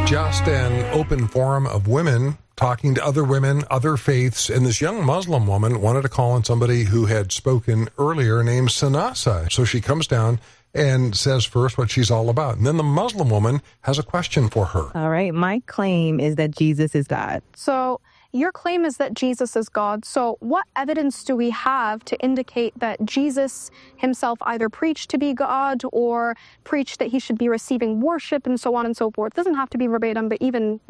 just an open forum of women talking to other women, other faiths, and this young Muslim woman wanted to call on somebody who had spoken earlier named Sanasa. So she comes down and says first what she's all about. And then the Muslim woman has a question for her. All right. My claim is that Jesus is God. So your claim is that Jesus is God. So what evidence do we have to indicate that Jesus himself either preached to be God or preached that he should be receiving worship and so on and so forth? It doesn't have to be verbatim, but even,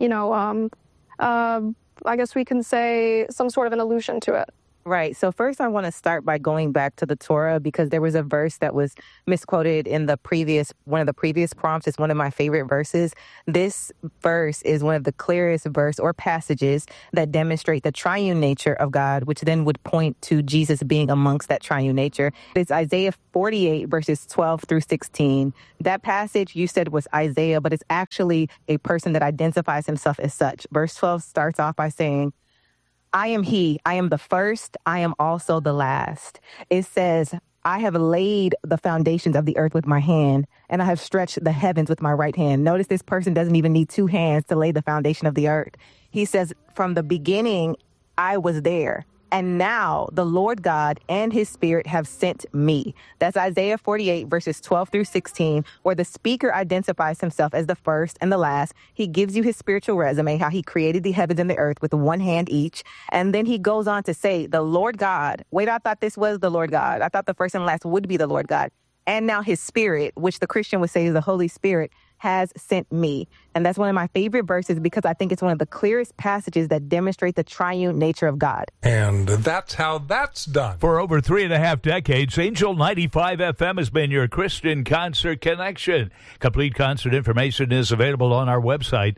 I guess we can say some sort of an allusion to it. Right. So first I want to start by going back to the Torah because there was a verse that was misquoted in one of the previous prompts. It's one of my favorite verses. This verse is one of the clearest verse or passages that demonstrate the triune nature of God, which then would point to Jesus being amongst that triune nature. It's Isaiah 48 verses 12 through 16. That passage you said was Isaiah, but it's actually a person that identifies himself as such. Verse 12 starts off by saying, I am he, I am the first, I am also the last. It says, I have laid the foundations of the earth with my hand, and I have stretched the heavens with my right hand. Notice this person doesn't even need two hands to lay the foundation of the earth. He says, from the beginning, I was there. And now the Lord God and his Spirit have sent me. That's Isaiah 48 verses 12 through 16, where the speaker identifies himself as the first and the last. He gives you his spiritual resume, how he created the heavens and the earth with one hand each. And then he goes on to say, the Lord God, wait, I thought this was the Lord God. I thought the first and last would be the Lord God. And now his Spirit, which the Christian would say is the Holy Spirit, has sent me. And that's one of my favorite verses because I think it's one of the clearest passages that demonstrate the triune nature of God. And that's how that's done. For over 3.5 decades, Angel 95 FM has been your Christian concert connection. Complete concert information is available on our website,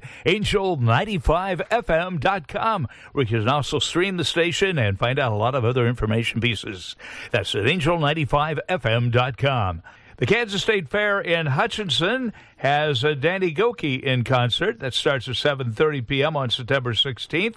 angel95fm.com, where you can also stream the station and find out a lot of other information pieces. That's at angel95fm.com. The Kansas State Fair in Hutchinson has Danny Gokey in concert. That starts at 7:30 p.m. on September 16th.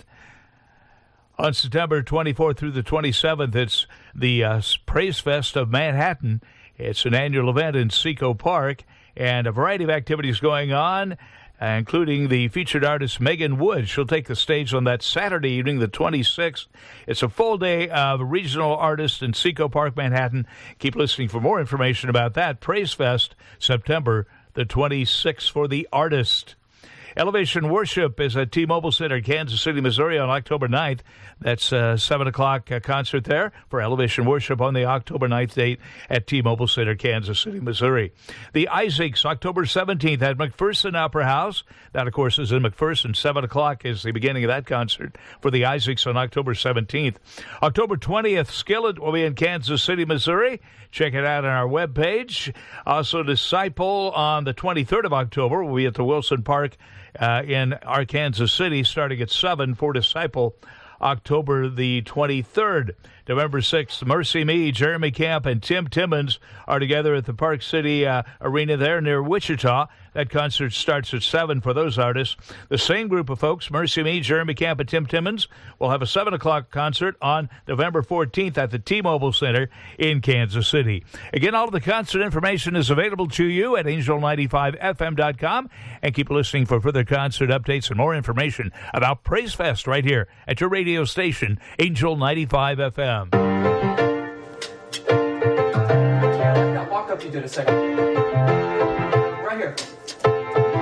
On September 24th through the 27th, it's the Praise Fest of Manhattan. It's an annual event in Seco Park, and a variety of activities going on, including the featured artist Megan Wood. She'll take the stage on that Saturday evening, the 26th. It's a full day of regional artists in Seco Park, Manhattan. Keep listening for more information about that. Praise Fest, September the 26th for the artist. Elevation Worship is at T-Mobile Center, Kansas City, Missouri on October 9th. That's a 7 o'clock concert there for Elevation Worship on the October 9th date at T-Mobile Center, Kansas City, Missouri. The Isaacs, October 17th at McPherson Opera House. That, of course, is in McPherson. 7 o'clock is the beginning of that concert for the Isaacs on October 17th. October 20th, Skillet will be in Kansas City, Missouri. Check it out on our webpage. Also, Disciple on the 23rd of October will be at the Wilson Park in Arkansas City, starting at 7 for Disciple, October the 23rd. November 6th, Mercy Me, Jeremy Camp, and Tim Timmons are together at the Park City Arena there near Wichita. That concert starts at 7 for those artists. The same group of folks, Mercy Me, Jeremy Camp, and Tim Timmons, will have a 7 o'clock concert on November 14th at the T-Mobile Center in Kansas City. Again, all of the concert information is available to you at angel95fm.com. And keep listening for further concert updates and more information about Praise Fest right here at your radio station, Angel 95 FM. That walk-up you did a second.